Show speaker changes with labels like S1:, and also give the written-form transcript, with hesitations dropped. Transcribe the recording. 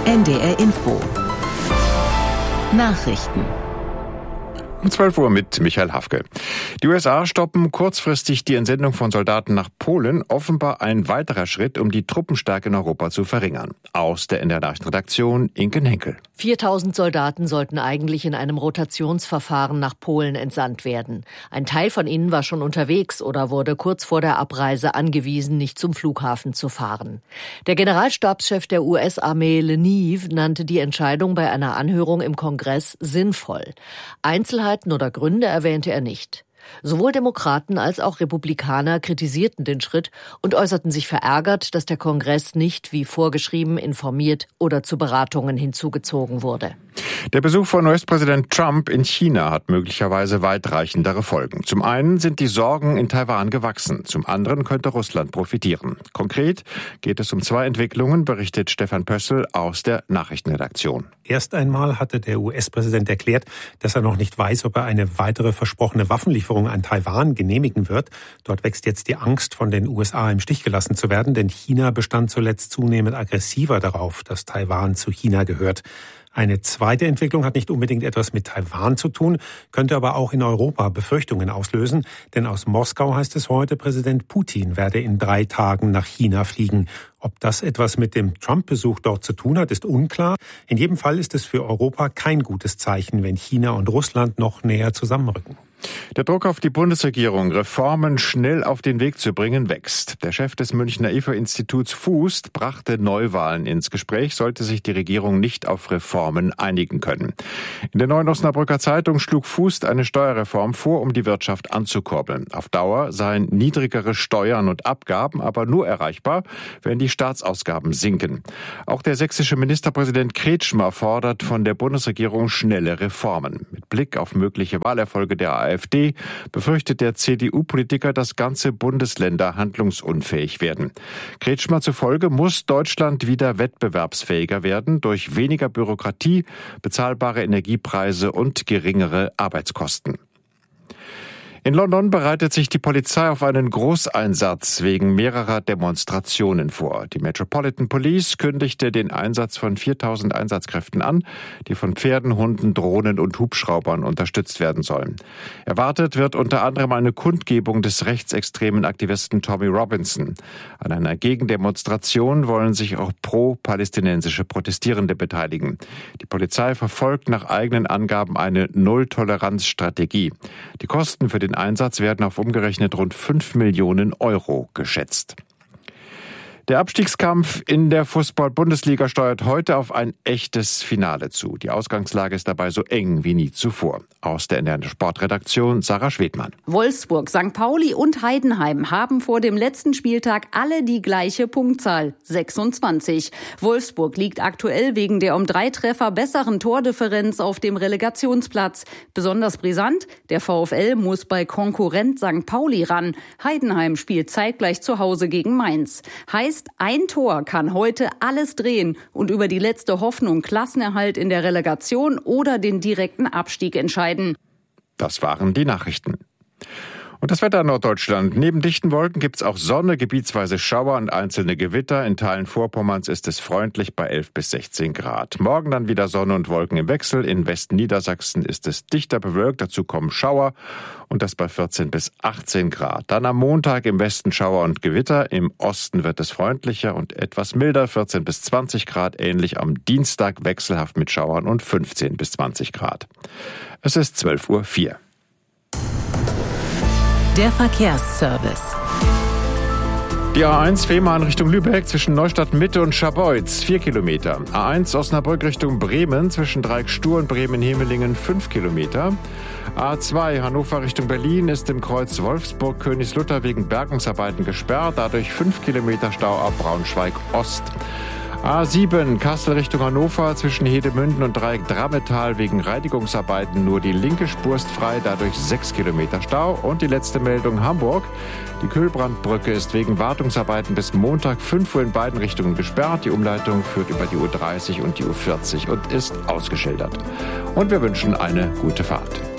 S1: NDR Info. Nachrichten.
S2: Um 12 Uhr mit Michael Hafke. Die USA stoppen kurzfristig die Entsendung von Soldaten nach Polen. Offenbar ein weiterer Schritt, um die Truppenstärke in Europa zu verringern. Aus der NDR-Nachrichtenredaktion Inken Henkel.
S3: 4.000 Soldaten sollten eigentlich in einem Rotationsverfahren nach Polen entsandt werden. Ein Teil von ihnen war schon unterwegs oder wurde kurz vor der Abreise angewiesen, nicht zum Flughafen zu fahren. Der Generalstabschef der US-Armee Lenive nannte die Entscheidung bei einer Anhörung im Kongress sinnvoll. Einzelheiten oder Gründe erwähnte er nicht. Sowohl Demokraten als auch Republikaner kritisierten den Schritt und äußerten sich verärgert, dass der Kongress nicht, wie vorgeschrieben, informiert oder zu Beratungen hinzugezogen wurde.
S2: Der Besuch von US-Präsident Trump in China hat möglicherweise weitreichendere Folgen. Zum einen sind die Sorgen in Taiwan gewachsen, zum anderen könnte Russland profitieren. Konkret geht es um zwei Entwicklungen, berichtet Stefan Pössl aus der Nachrichtenredaktion.
S4: Erst einmal hatte der US-Präsident erklärt, dass er noch nicht weiß, ob er eine weitere versprochene Waffenlieferung an Taiwan genehmigen wird. Dort wächst jetzt die Angst, von den USA im Stich gelassen zu werden, denn China bestand zuletzt zunehmend aggressiver darauf, dass Taiwan zu China gehört. Eine zweite Entwicklung hat nicht unbedingt etwas mit Taiwan zu tun, könnte aber auch in Europa Befürchtungen auslösen. Denn aus Moskau heißt es heute, Präsident Putin werde in 3 Tagen nach China fliegen. Ob das etwas mit dem Trump-Besuch dort zu tun hat, ist unklar. In jedem Fall ist es für Europa kein gutes Zeichen, wenn China und Russland noch näher zusammenrücken.
S2: Der Druck auf die Bundesregierung, Reformen schnell auf den Weg zu bringen, wächst. Der Chef des Münchner IFO-Instituts Fußt brachte Neuwahlen ins Gespräch, sollte sich die Regierung nicht auf Reformen einigen können. In der Neuen Osnabrücker Zeitung schlug Fußt eine Steuerreform vor, um die Wirtschaft anzukurbeln. Auf Dauer seien niedrigere Steuern und Abgaben aber nur erreichbar, wenn die Staatsausgaben sinken. Auch der sächsische Ministerpräsident Kretschmer fordert von der Bundesregierung schnelle Reformen. Mit Blick auf mögliche Wahlerfolge der AfD befürchtet der CDU-Politiker, dass ganze Bundesländer handlungsunfähig werden. Kretschmer zufolge muss Deutschland wieder wettbewerbsfähiger werden durch weniger Bürokratie, bezahlbare Energiepreise und geringere Arbeitskosten. In London bereitet sich die Polizei auf einen Großeinsatz wegen mehrerer Demonstrationen vor. Die Metropolitan Police kündigte den Einsatz von 4.000 Einsatzkräften an, die von Pferden, Hunden, Drohnen und Hubschraubern unterstützt werden sollen. Erwartet wird unter anderem eine Kundgebung des rechtsextremen Aktivisten Tommy Robinson. An einer Gegendemonstration wollen sich auch pro-palästinensische Protestierende beteiligen. Die Polizei verfolgt nach eigenen Angaben eine Null-Toleranz-Strategie. Die Kosten für den Einsatz werden auf umgerechnet rund 5 Millionen Euro geschätzt. Der Abstiegskampf in der Fußball-Bundesliga steuert heute auf ein echtes Finale zu. Die Ausgangslage ist dabei so eng wie nie zuvor. Aus der NDR Sportredaktion Sarah Schwedmann.
S5: Wolfsburg, St. Pauli und Heidenheim haben vor dem letzten Spieltag alle die gleiche Punktzahl, 26. Wolfsburg liegt aktuell wegen der um 3 Treffer besseren Tordifferenz auf dem Relegationsplatz. Besonders brisant, der VfL muss bei Konkurrent St. Pauli ran. Heidenheim spielt zeitgleich zu Hause gegen Mainz. Heißt, ein Tor kann heute alles drehen und über die letzte Hoffnung Klassenerhalt in der Relegation oder den direkten Abstieg entscheiden.
S2: Das waren die Nachrichten. Und das Wetter in Norddeutschland. Neben dichten Wolken gibt's auch Sonne, gebietsweise Schauer und einzelne Gewitter. In Teilen Vorpommerns ist es freundlich bei 11 bis 16 Grad. Morgen dann wieder Sonne und Wolken im Wechsel. In Westen Niedersachsen ist es dichter bewölkt. Dazu kommen Schauer und das bei 14 bis 18 Grad. Dann am Montag im Westen Schauer und Gewitter. Im Osten wird es freundlicher und etwas milder, 14 bis 20 Grad. Ähnlich am Dienstag wechselhaft mit Schauern und 15 bis 20 Grad. Es ist 12:04 Uhr.
S1: Der Verkehrsservice.
S2: Die A1 Fehmarn Richtung Lübeck zwischen Neustadt Mitte und Scharbeutz 4 Kilometer. A1 Osnabrück Richtung Bremen zwischen Dreieckstuhr und Bremen-Hemelingen 5 Kilometer. A2 Hannover Richtung Berlin ist im Kreuz Wolfsburg-Königslutter wegen Bergungsarbeiten gesperrt. Dadurch 5 Kilometer Stau ab Braunschweig Ost. A7 Kassel Richtung Hannover zwischen Hedemünden und Dreieck Drammetal wegen Reinigungsarbeiten nur die linke Spur ist frei, dadurch 6 Kilometer Stau. Und die letzte Meldung Hamburg. Die Kühlbrandbrücke ist wegen Wartungsarbeiten bis Montag 5 Uhr in beiden Richtungen gesperrt. Die Umleitung führt über die U30 und die U40 und ist ausgeschildert. Und wir wünschen eine gute Fahrt.